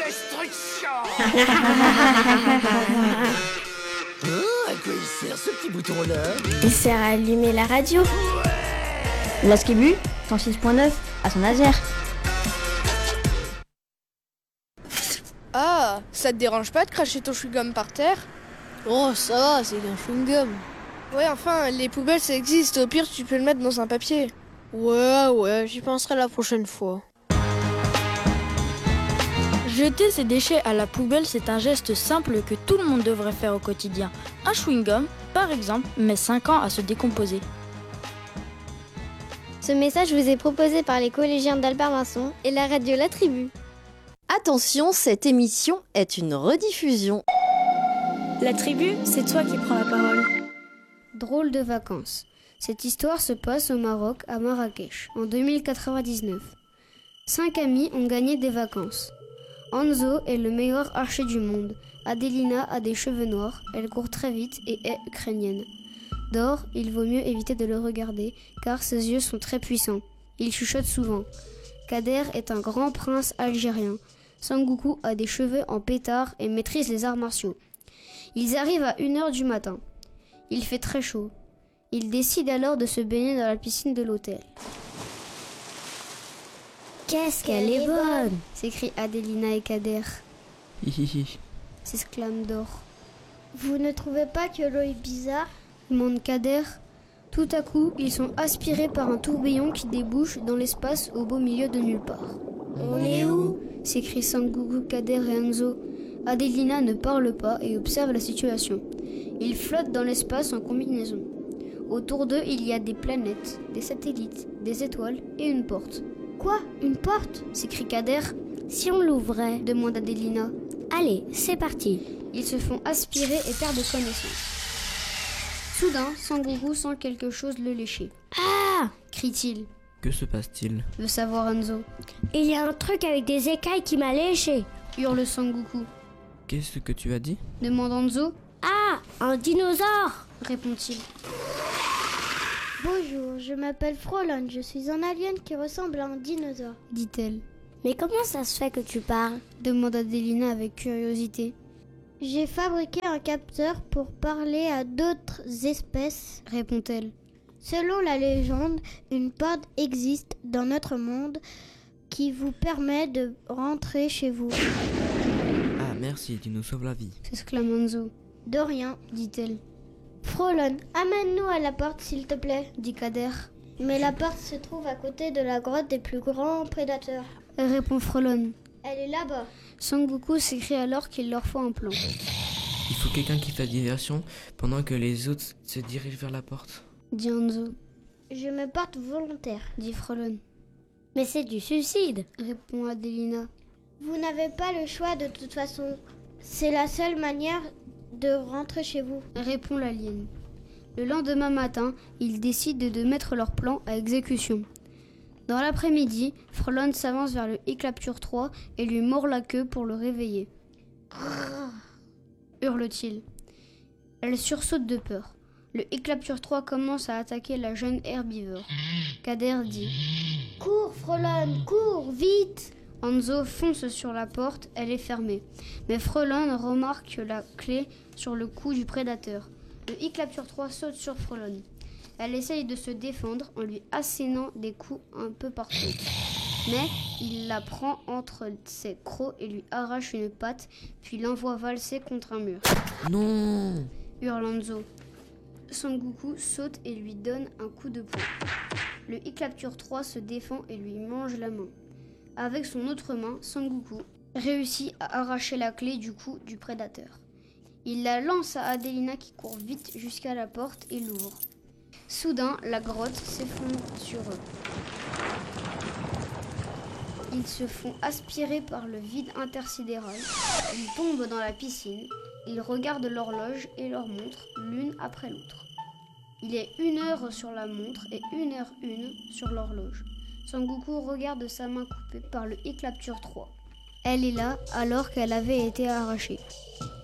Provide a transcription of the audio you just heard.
destruction. Oh, à quoi il sert ce petit bouton-là? Il sert à allumer la radio. La Skibu, 106.9, à Saint-Nazaire. Ah, ça te dérange pas de cracher ton chewing-gum par terre? Oh, ça va, c'est qu'un chewing-gum. Ouais, enfin, les poubelles ça existe, au pire tu peux le mettre dans un papier. Ouais, j'y penserai la prochaine fois. Jeter ses déchets à la poubelle, c'est un geste simple que tout le monde devrait faire au quotidien. Un chewing-gum, par exemple, met 5 ans à se décomposer. Ce message vous est proposé par les collégiens d'Albert Vincent et la radio La Tribu. Attention, cette émission est une rediffusion. La tribu, c'est toi qui prends la parole. Drôle de vacances. Cette histoire se passe au Maroc, à Marrakech, en 2099. 5 amis ont gagné des vacances. Enzo est le meilleur archer du monde. Adelina a des cheveux noirs, elle court très vite et est ukrainienne. Dor, il vaut mieux éviter de le regarder, car ses yeux sont très puissants. Il chuchote souvent. Kader est un grand prince algérien. Sangoku a des cheveux en pétard et maîtrise les arts martiaux. Ils arrivent à 1h du matin. Il fait très chaud. Ils décident alors de se baigner dans la piscine de l'hôtel. Qu'est-ce qu'elle est bonne! S'écrient Adelina et Kader. Hihihi. S'exclame Dor. Vous ne trouvez pas que l'eau est bizarre? Demande Kader. Tout à coup, ils sont aspirés par un tourbillon qui débouche dans l'espace au beau milieu de nulle part. On est où? S'écrient Sangoku, Kader et Enzo. Adelina ne parle pas et observe la situation. Ils flottent dans l'espace en combinaison. Autour d'eux, il y a des planètes, des satellites, des étoiles et une porte. Quoi? Une porte? S'écrie Kader. Si on l'ouvrait? Demande Adelina. Allez, c'est parti. Ils se font aspirer et perdent connaissance. Soudain, Sangoku sent quelque chose le lécher. Ah! Crie-t-il. Que se passe-t-il? Veut savoir Enzo. Il y a un truc avec des écailles qui m'a léché. Hurle Sangoku. Qu'est-ce que tu as dit? Demande Enzo. Ah! Un dinosaure! Répond-il. Bonjour, je m'appelle Frolon, je suis un alien qui ressemble à un dinosaure, dit-elle. Mais comment ça se fait que tu parles? Demande Adelina avec curiosité. J'ai fabriqué un capteur pour parler à d'autres espèces, répond-elle. Selon la légende, une porte existe dans notre monde qui vous permet de rentrer chez vous. Ah, merci, tu nous sauves la vie. S'exclame Enzo. De rien, dit-elle. Frolon, amène-nous à la porte s'il te plaît, dit Kader. Mais la porte se trouve à côté de la grotte des plus grands prédateurs. Répond Frolon. Elle est là-bas. Sangoku s'écrie alors qu'il leur faut un plan. Il faut quelqu'un qui fasse diversion pendant que les autres se dirigent vers la porte. Dit Enzo. Je me porte volontaire, dit Frolon. Mais c'est du suicide, répond Adelina. Vous n'avez pas le choix de toute façon. C'est la seule manière de rentrer chez vous, répond l'alien. Le lendemain matin, ils décident de mettre leur plan à exécution. Dans l'après-midi, Frolon s'avance vers le Eclapture 3 et lui mord la queue pour le réveiller. Hurle-t-il. Elle sursaute de peur. Le Eclapture 3 commence à attaquer la jeune herbivore. Kader dit « Cours, Frolon, cours, vite !» Enzo fonce sur la porte, elle est fermée. Mais Frolon remarque la clé sur le cou du prédateur. Le Eclapture 3 saute sur Frolon. Elle essaye de se défendre en lui assénant des coups un peu partout. Mais il la prend entre ses crocs et lui arrache une patte, puis l'envoie valser contre un mur. Non! Hurle Enzo. Sangoku saute et lui donne un coup de poing. Le Eclapture 3 se défend et lui mange la main. Avec son autre main, Sangoku réussit à arracher la clé du cou du prédateur. Il la lance à Adelina qui court vite jusqu'à la porte et l'ouvre. Soudain, la grotte s'effondre sur eux. Ils se font aspirer par le vide intersidéral. Ils tombent dans la piscine. Ils regardent l'horloge et leur montre, l'une après l'autre. Il est 1h sur la montre et 1h01 sur l'horloge. Sangoku regarde sa main coupée par le Eclapture 3. Elle est là alors qu'elle avait été arrachée.